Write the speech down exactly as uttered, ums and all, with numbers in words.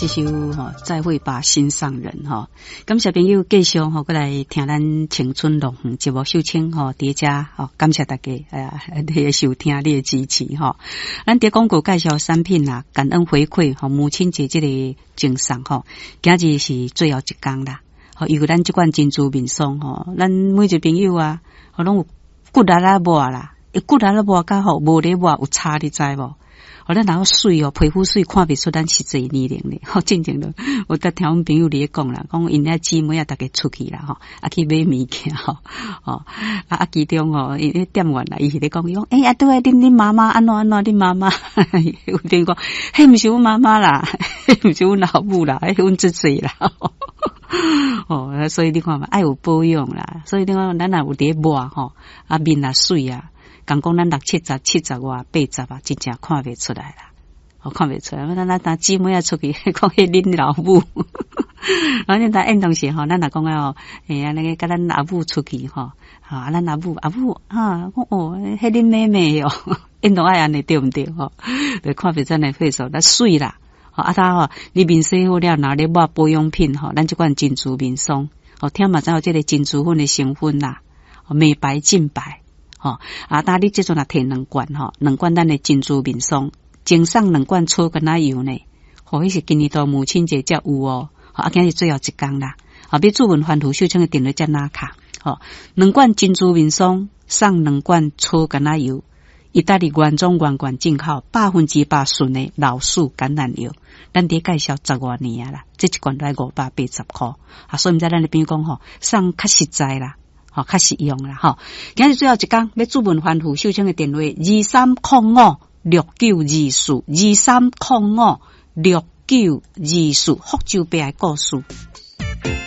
这首吼《再会吧心上人》吼，感谢朋友继续吼过来听咱青春乐园节目秀清吼伫遮吼，感谢大家啊你的收听你的支持吼。咱伫广告介绍产品啦，感恩回馈吼，母亲节这个赠送吼，今日是最后一天啦。吼，因为咱这款珍珠面霜吼，咱每一个朋友啊，吼拢有骨力啦抹啦，伊骨力啦抹甲吼无咧抹有差，你知无？哦，咱然后水哦，皮肤水看不出咱是这年龄咧。吼，正正的，我得听阮朋友咧讲啦，讲因遐姊妹啊，大家出去啦，吼，啊去买物件吼，哦，啊啊其中哦，因为店员啦，伊是咧讲，伊讲，诶、欸，啊对啊，恁恁妈妈安怎安怎，恁妈妈，有点讲，迄毋是阮妈妈啦，迄毋是阮老母啦，迄阮侄子啦。哦，所以你看嘛，爱有保养啦，所以你看咱也有咧抹吼，啊面啊水啊。讲讲咱六七十、七十外、八十啊，真正看袂出来啦，我看袂出来。咱咱咱姊妹啊出去，讲迄恁老母，然后咱运动时吼，咱若讲啊，哎呀，那个跟咱阿母出去吼，啊，咱阿母阿母啊，讲哦，迄恁妹妹哟，运动爱安尼对毋对吼？就看袂出来岁数，咱水啦，啊，他吼，你面洗好了，拿咧抹保养品吼，咱即款珍珠面霜，哦，听嘛知有即个珍珠粉的成分啦，美白净白。吼、哦、啊！当你即阵啊摕两罐吼，两罐咱的珍珠面霜，赠送两罐草甘仔油呢。吼、哦，迄是今年到母亲节才有哦。啊，今日最后一天啦。啊，要注文环途秀清的电话才拿卡。吼，两罐珍珠面霜送两罐草甘仔油，意大利原装原罐进口，百分之百纯的老树橄榄油。咱伫介绍十多年啊啦，这一罐来五百八十块。啊，所以毋知咱那边讲吼，送较实在啦。好，较实用啦，吼！今日最后一讲，要注文环湖秀清的电话：二三零五六九二四，二三零五六九二四，福州白的故事。